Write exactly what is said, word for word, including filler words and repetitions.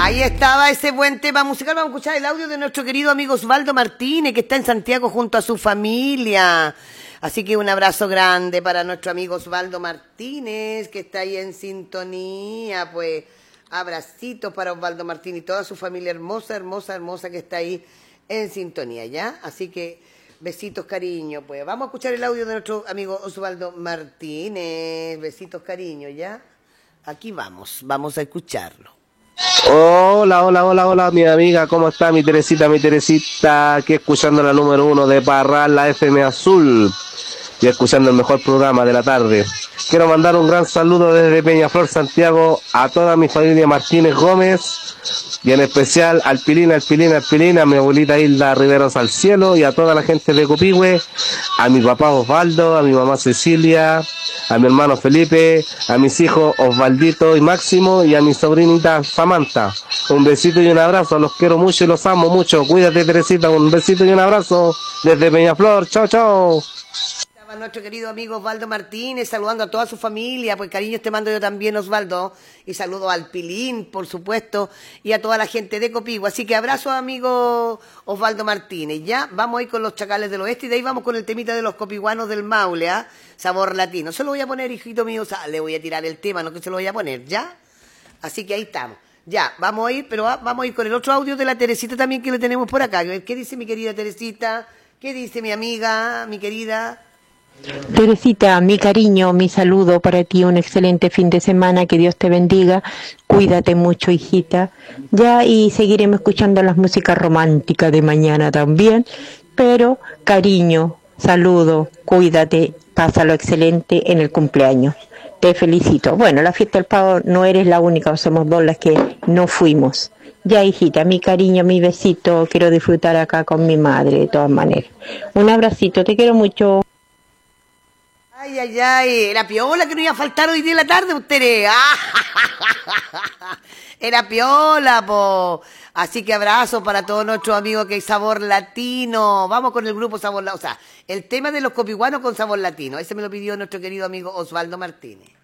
Ahí estaba ese buen tema musical. Vamos a escuchar el audio de nuestro querido amigo Osvaldo Martínez, que está en Santiago junto a su familia. Así que un abrazo grande para nuestro amigo Osvaldo Martínez, que está ahí en sintonía. Pues abracitos para Osvaldo Martínez y toda su familia hermosa, hermosa, hermosa que está ahí en sintonía, ¿ya? Así que besitos, cariño. Pues vamos a escuchar el audio de nuestro amigo Osvaldo Martínez. Besitos, cariño, ¿ya? Aquí vamos, vamos a escucharlo. Hola, hola, hola, hola, mi amiga, ¿cómo está mi Teresita, mi Teresita? Aquí escuchando la número uno de Parral, la F M Azul, y escuchando el mejor programa de la tarde. Quiero mandar un gran saludo desde Peñaflor, Santiago, a toda mi familia Martínez Gómez, y en especial al Pilín, al Pilín, al Pilín, a mi abuelita Hilda Riveros al cielo, y a toda la gente de Copihue, a mi papá Osvaldo, a mi mamá Cecilia, a mi hermano Felipe, a mis hijos Osvaldito y Máximo, y a mi sobrinita Samantha. Un besito y un abrazo, los quiero mucho y los amo mucho. Cuídate, Teresita, un besito y un abrazo desde Peñaflor. Chao, chao. Nuestro querido amigo Osvaldo Martínez, saludando a toda su familia, pues cariños te mando yo también, Osvaldo, y saludo al Pilín, por supuesto, y a toda la gente de Copihue. Así que abrazo, amigo Osvaldo Martínez. Ya vamos a ir con los Chacales del Oeste y de ahí vamos con el temita de los copihuanos del Maule, ¿eh? Sabor latino. Se lo voy a poner, hijito mío, o sea, le voy a tirar el tema, no que se lo voy a poner, ¿ya? Así que ahí estamos. Ya, vamos a ir, pero vamos a ir con el otro audio de la Teresita también que le tenemos por acá. ¿Qué dice mi querida Teresita? ¿Qué dice mi amiga, mi querida? Teresita, mi cariño, mi saludo para ti, un excelente fin de semana, que Dios te bendiga, cuídate mucho, hijita, ya, y seguiremos escuchando las músicas románticas de mañana también, pero cariño, saludo, cuídate, pásalo excelente en el cumpleaños, te felicito. Bueno, la fiesta del pavo no eres la única, somos dos las que no fuimos. Ya, hijita, mi cariño, mi besito, quiero disfrutar acá con mi madre de todas maneras. Un abracito, te quiero mucho. Ay, ay, ay, era piola que no iba a faltar hoy día en la tarde, ustedes. ¡Ah! Era piola, po. Así que abrazo para todos nuestros amigos que hay Sabor Latino. Vamos con el grupo Sabor Latino. O sea, el tema de los copihuanos con Sabor Latino. Ese me lo pidió nuestro querido amigo Osvaldo Martínez.